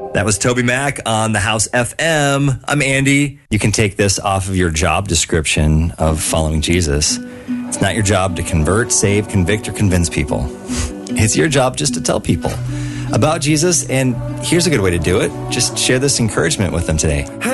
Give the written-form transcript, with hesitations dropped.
That was Toby Mac on the House FM. I'm Andy. You can take this off of your job description of following Jesus. It's not your job to convert, save, convict, or convince people. It's your job just to tell people about Jesus, and here's a good way to do it. Just share this encouragement with them today.